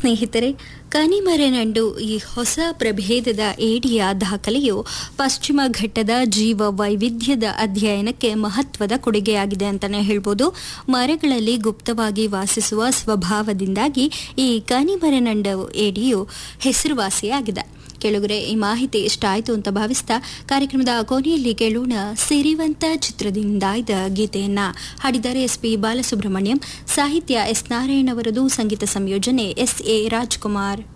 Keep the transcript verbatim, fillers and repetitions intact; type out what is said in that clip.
ಸ್ನೇಹಿತರೆ, ಕನಿಮರೆನಂಡು ಈ ಹೊಸ ಪ್ರಭೇದದ ಏಡಿಯ ದಾಖಲೆಯು ಪಶ್ಚಿಮ ಘಟ್ಟದ ಜೀವ ವೈವಿಧ್ಯದ ಅಧ್ಯಯನಕ್ಕೆ ಮಹತ್ವದ ಕೊಡುಗೆಯಾಗಿದೆ ಅಂತಲೇ ಹೇಳ್ಬೋದು. ಮರಗಳಲ್ಲಿ ಗುಪ್ತವಾಗಿ ವಾಸಿಸುವ ಸ್ವಭಾವದಿಂದಾಗಿ ಈ ಕನಿಮರೆನಂಡು ಏಡಿಯು ಹೆಸರುವಾಸಿಯಾಗಿದೆ. ಕೆಳಗರೆ ಈ ಮಾಹಿತಿ ಇಷ್ಟ ಆಯಿತು ಅಂತ ಭಾವಿಸ್ತಾ ಕಾರ್ಯಕ್ರಮದ ಕೊನೆಯಲ್ಲಿ ಕೇಳೋಣ ಸಿರಿವಂತ ಚಿತ್ರದಿಂದ ಇದ್ದ ಗೀತೆಯನ್ನ. ಹಾಡಿದ್ದಾರೆ ಎಸ್ ಪಿ ಬಾಲಸುಬ್ರಹ್ಮಣ್ಯಂ, ಸಾಹಿತ್ಯ ಎಸ್ ನಾರಾಯಣ್ ಅವರದು, ಸಂಗೀತ ಸಂಯೋಜನೆ ಎಸ್ ಎ ರಾಜ್ಕುಮಾರ್.